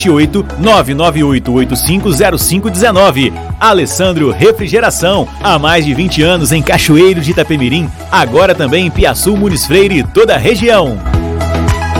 998850519. Alessandro Refrigeração, há mais de 20 anos em Cachoeiro de Itapemirim, agora também em Piaçu, Muniz Freire e toda a região.